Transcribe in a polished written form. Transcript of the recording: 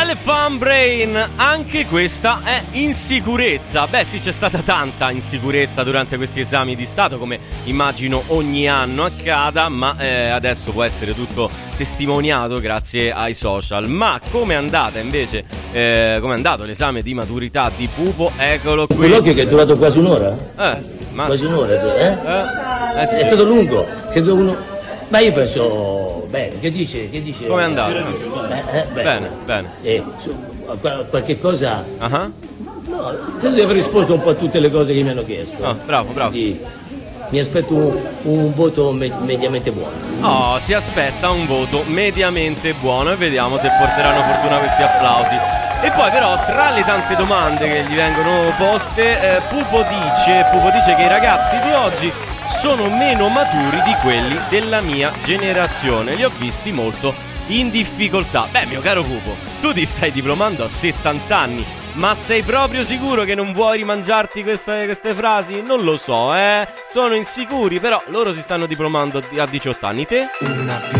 Elephant Brain, anche questa è insicurezza. Beh sì, c'è stata tanta insicurezza durante questi esami di Stato, come immagino ogni anno accada, ma adesso può essere tutto testimoniato grazie ai social. Ma come è andata invece, come è andato l'esame di maturità di Pupo? Eccolo qui. Colloquio che è durato quasi un'ora? Quasi un'ora, sì. È stato lungo, credo uno... Ma io penso... Bene, che dice? Come è andato? Bene. Qualche cosa... Uh-huh. No, credo di aver risposto un po' a tutte le cose che mi hanno chiesto. Bravo. Quindi mi aspetto un voto mediamente buono. Oh, si aspetta un voto mediamente buono e vediamo se porteranno fortuna questi applausi. E poi però, tra le tante domande che gli vengono poste, Pupo dice che i ragazzi di oggi sono meno maturi di quelli della mia generazione. Li ho visti molto in difficoltà. Beh, mio caro Pupo, tu ti stai diplomando a 70 anni, ma sei proprio sicuro che non vuoi rimangiarti queste frasi? Non lo so, sono insicuri, però loro si stanno diplomando a 18 anni. Te?